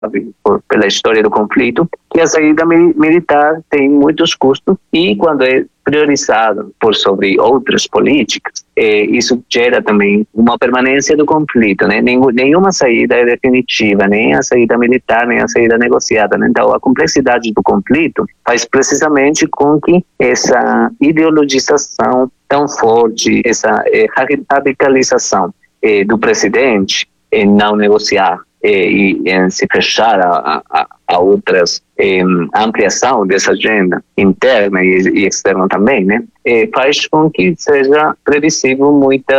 pela história do conflito, que a saída militar tem muitos custos e quando é priorizado por sobre outras políticas, isso gera também uma permanência do conflito, né? Nenhuma saída é definitiva, nem a saída militar, nem a saída negociada, né? Então a complexidade do conflito faz precisamente com que essa ideologização tão forte, essa radicalização do presidente em não negociar e em se fechar a outras ampliação dessa agenda interna e externa também, né? Faz com que seja previsível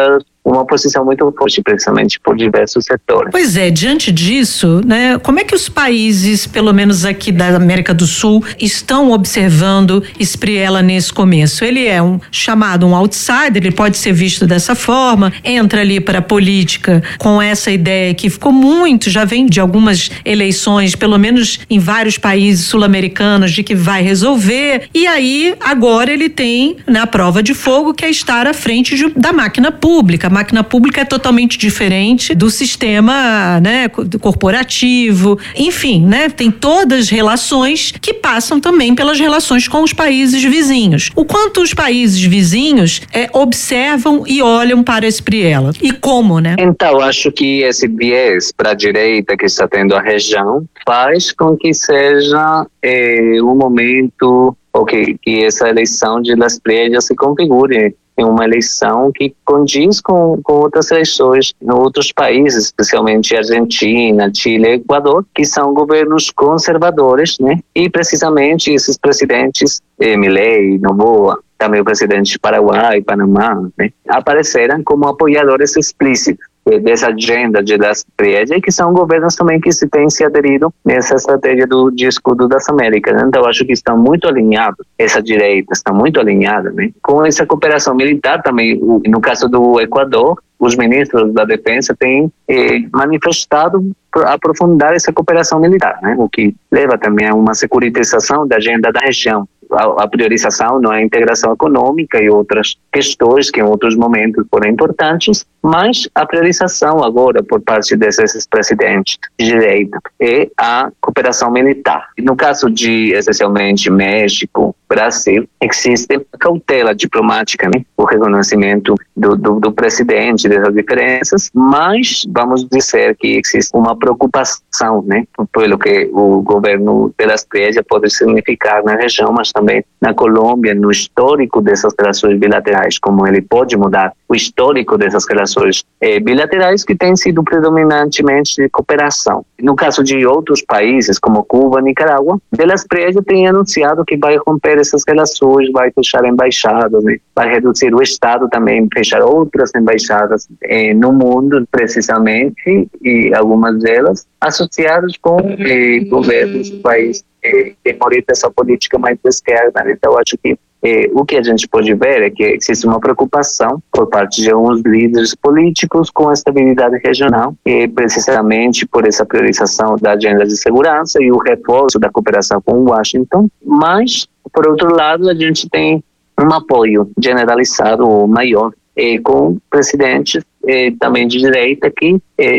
uma posição muito forte, precisamente por diversos setores. Pois é, diante disso, né, como é que os países, pelo menos aqui da América do Sul, estão observando Espriella nesse começo? Ele é chamado um outsider, ele pode ser visto dessa forma, entra ali para a política com essa ideia que ficou muito, já vem de algumas eleições, pelo menos em vários países sul-americanos, de que vai resolver, e aí agora ele tem na prova de fogo que é estar à frente da máquina pública. A máquina pública é totalmente diferente do sistema, né, corporativo, enfim, né, tem todas as relações que passam também pelas relações com os países vizinhos. O quanto os países vizinhos observam e olham para Espriella e como, né? Então, acho que esse viés para a direita que está tendo a região faz com que seja um momento ou que essa eleição de Las Priedas se configure em uma eleição que condiz com outras eleições em outros países, especialmente Argentina, Chile, Equador, que são governos conservadores, né? E precisamente esses presidentes, Milei, Noboa, também o presidente de Paraguai, Panamá, né? Apareceram como apoiadores explícitos dessa agenda de Las Priedas, que são governos também que têm se aderido nessa estratégia de escudo das Américas. Então, acho que estão muito alinhados, essa direita está muito alinhada, né? Com essa cooperação militar também. No caso do Equador, os ministros da Defesa têm manifestado aprofundar essa cooperação militar, né? O que leva também a uma securitização da agenda da região. A priorização não é a integração econômica e outras questões que em outros momentos foram importantes, mas a priorização agora por parte desses presidentes de direita é a cooperação militar. No caso de, essencialmente, México, Brasil, existe cautela diplomática, né? O reconhecimento do presidente dessas diferenças, mas vamos dizer que existe uma preocupação, né? Pelo que o governo de Las Priedas pode significar na região, mas também na Colômbia, no histórico dessas relações bilaterais, como ele pode mudar o histórico dessas relações bilaterais que têm sido predominantemente de cooperação. No caso de outros países, como Cuba, Nicarágua, de Las Priedas tem anunciado que vai romper essas relações, vai fechar embaixadas, né? Vai reduzir o Estado também, fechar outras embaixadas no mundo, precisamente, e algumas delas associadas com governos do país que orientam essa política mais de esquerda. Então, acho que o que a gente pode ver é que existe uma preocupação por parte de alguns líderes políticos com a estabilidade regional, precisamente por essa priorização da agenda de segurança e o reforço da cooperação com Washington. Mas, por outro lado, a gente tem um apoio generalizado ou maior com presidentes também de direita que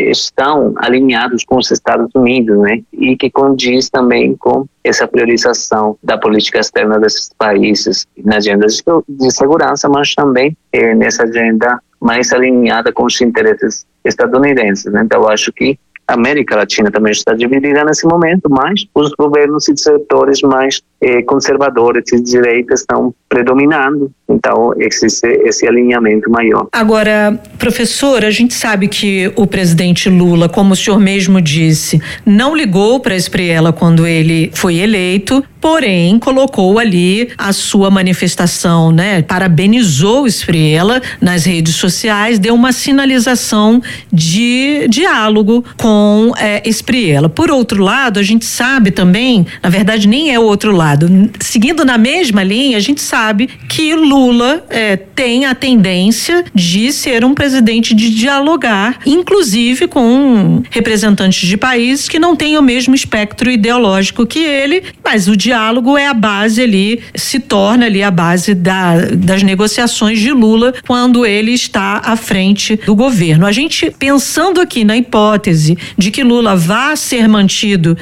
estão alinhados com os Estados Unidos, né? E que condiz também com essa priorização da política externa desses países na agenda de segurança, mas também nessa agenda mais alinhada com os interesses estadunidenses, né? Então, eu acho que a América Latina também está dividida nesse momento, mas os governos e setores mais conservadores e de direita estão predominando, então existe esse alinhamento maior. Agora, professor, a gente sabe que o presidente Lula, como o senhor mesmo disse, não ligou para Espriella quando ele foi eleito, porém colocou ali a sua manifestação, né? Parabenizou Espriella nas redes sociais, deu uma sinalização de diálogo com Espriella. Por outro lado, a gente sabe também, na verdade nem é o outro lado, seguindo na mesma linha, a gente sabe que Lula tem a tendência de ser um presidente de dialogar, inclusive com representantes de países que não têm o mesmo espectro ideológico que ele, mas o diálogo é a base ali, se torna ali a base das negociações de Lula quando ele está à frente do governo. A gente, pensando aqui na hipótese de que Lula vá ser mantido